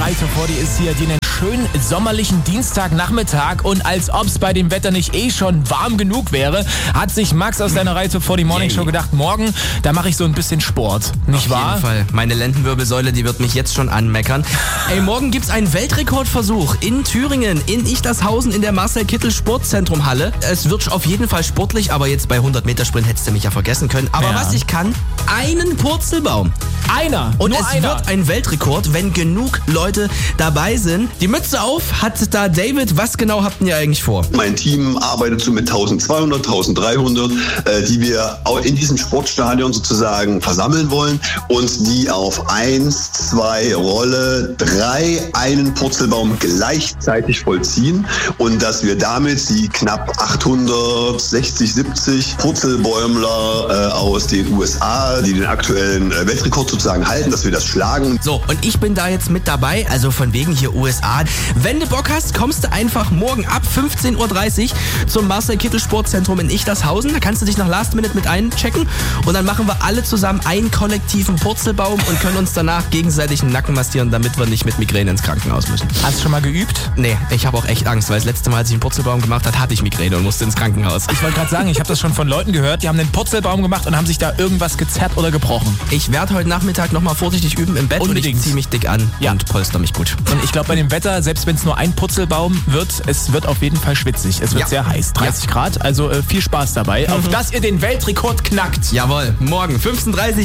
Reiter vor dir ist hier, die einen schönen sommerlichen Dienstagnachmittag, und als ob es bei dem Wetter nicht schon warm genug wäre, hat sich Max aus deiner Reiter vor die Morning Show gedacht, morgen, da mache ich so ein bisschen Sport. Nicht wahr? Auf jeden Fall. Meine Lendenwirbelsäule, die wird mich jetzt schon anmeckern. Ey, morgen gibt's einen Weltrekordversuch in Thüringen, in Ichtershausen, in der Marcel-Kittel-Sportzentrum Halle. Es wird auf jeden Fall sportlich, aber jetzt bei 100 Meter Sprint hättest du mich ja vergessen können. Aber was ich kann, einen Purzelbaum. Einer. Und es wird ein Weltrekord, wenn genug Leute dabei sind. Die Mütze auf hat da David. Was genau habt ihr eigentlich vor? Mein Team arbeitet so mit 1200, 1300, die wir in diesem Sportstadion sozusagen versammeln wollen und die auf 1, 2, Rolle, 3 einen Purzelbaum gleichzeitig vollziehen und dass wir damit die knapp 860, 70 Purzelbäumler aus den USA, die den aktuellen Weltrekord sozusagen halten, dass wir das schlagen. So, und ich bin da jetzt mit dabei, also von wegen hier USA. Wenn du Bock hast, kommst du einfach morgen ab 15.30 Uhr zum Marcel-Kittel-Sportzentrum in Ichtershausen. Da kannst du dich noch Last Minute mit einchecken und dann machen wir alle zusammen einen kollektiven Purzelbaum und können uns danach gegenseitig den Nacken massieren, damit wir nicht mit Migräne ins Krankenhaus müssen. Hast du schon mal geübt? Nee, ich habe auch echt Angst, weil das letzte Mal, als ich einen Purzelbaum gemacht habe, hatte ich Migräne und musste ins Krankenhaus. Ich wollte gerade sagen, ich habe das schon von Leuten gehört, die haben den Purzelbaum gemacht und haben sich da irgendwas gezerrt oder gebrochen. Ich werde heute Nachmittag nochmal vorsichtig üben im Bett. Unbedingt. Und ich ziehe mich dick an und polster mich gut. Und ich glaube, bei dem Wetter, selbst wenn es nur ein Purzelbaum wird, es wird auf jeden Fall schwitzig. Es wird sehr heiß, 30 Grad, also viel Spaß dabei, auf dass ihr den Weltrekord knackt. Jawohl, morgen 15.30 Uhr